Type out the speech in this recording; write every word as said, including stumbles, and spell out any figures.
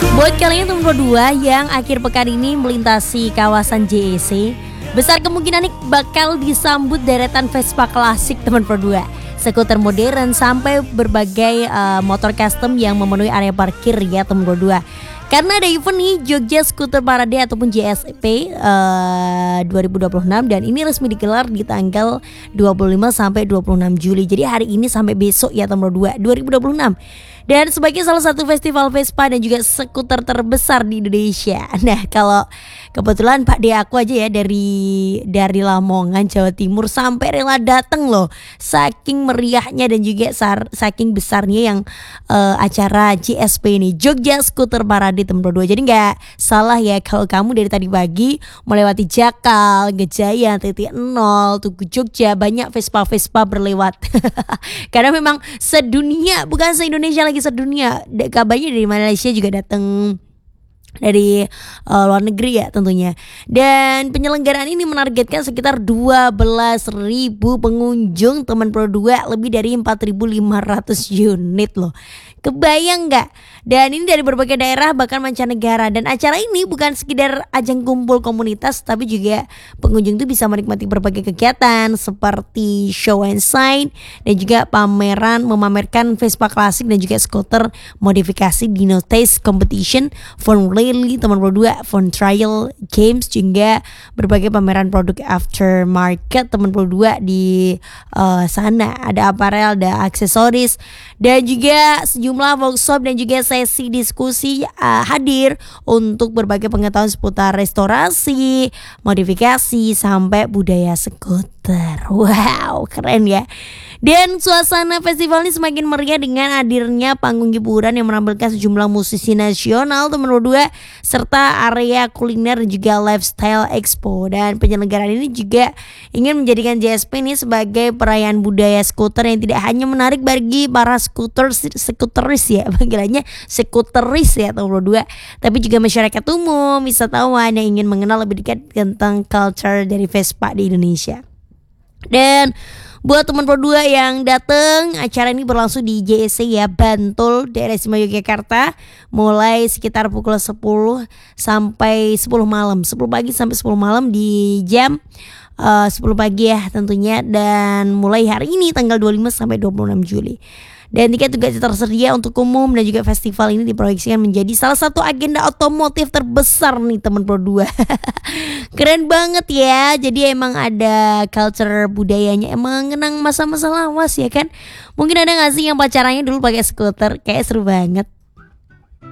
Buat kalian teman berdua yang akhir pekan ini melintasi kawasan J E C, besar kemungkinan nih bakal disambut deretan Vespa klasik teman berdua, skuter modern sampai berbagai uh, motor custom yang memenuhi area parkir ya teman berdua. Karena ada event nih Jogja Scooter Parade ataupun J S P uh, dua ribu dua puluh enam dan ini resmi digelar di tanggal dua puluh lima sampai dua puluh enam Juli. Jadi hari ini sampai besok ya teman berdua dua ribu dua puluh enam. Dan sebagai salah satu festival Vespa dan juga skuter terbesar di Indonesia. Nah, kalau kebetulan Pak De aku aja ya dari dari Lamongan Jawa Timur sampai rela datang loh. Saking meriahnya dan juga sar, saking besarnya yang uh, acara J S P ini, Jogja Scooter Parade teman berdua. Jadi nggak salah ya kalau kamu dari tadi pagi melewati Jakal, Gejaya, titik nol, Tugu Jogja, banyak Vespa-Vespa berlewat. Karena memang sedunia, bukan se-Indonesia lagi, sedunia. Kabarnya dari Malaysia juga datang, dari uh, luar negeri ya tentunya. Dan penyelenggaraan ini menargetkan sekitar dua belas ribu pengunjung teman Pro dua, lebih dari empat ribu lima ratus unit loh. Kebayang gak? Dan ini dari berbagai daerah bahkan mancanegara. Dan acara ini bukan sekedar ajang kumpul komunitas, tapi juga pengunjung itu bisa menikmati berbagai kegiatan seperti show and sign dan juga pameran memamerkan Vespa klasik dan juga skuter modifikasi, Dino Taste Competition, Fun Rally teman Pro dua, Fun Trial Games, juga berbagai pameran produk aftermarket teman Pro dua di uh, sana. Ada aparel, ada aksesoris, dan juga sejumlah workshop dan juga sesi diskusi uh, hadir untuk berbagai pengetahuan seputar restorasi, modifikasi, sampai budaya skuter. Wow, keren ya. Dan suasana festival ini semakin meriah dengan hadirnya panggung hiburan yang menampilkan sejumlah musisi nasional teman berdua, serta area kuliner dan juga lifestyle expo. Dan penyelenggaraan ini juga ingin menjadikan J S P ini sebagai perayaan budaya skuter yang tidak hanya menarik bagi para skuter skuteris ya, panggilannya skuteris ya teman berdua, tapi juga masyarakat umum, wisatawan yang ingin mengenal lebih dekat tentang culture dari Vespa di Indonesia. Dan buat teman Pro dua yang datang, acara ini berlangsung di J E C ya, Bantul, daerah istimewa Yogyakarta, mulai sekitar pukul sepuluh sampai sepuluh malam, sepuluh pagi sampai sepuluh malam di jam uh, sepuluh pagi ya tentunya, dan mulai hari ini tanggal dua puluh lima sampai dua puluh enam Juli. Dan tiket juga tersedia untuk umum, dan juga festival ini diproyeksikan menjadi salah satu agenda otomotif terbesar nih teman Pro dua. Keren banget ya. Jadi emang ada culture budayanya, emang mengenang masa-masa lawas ya kan. Mungkin ada gak sih yang pacarannya dulu pakai skuter? Kayak seru banget.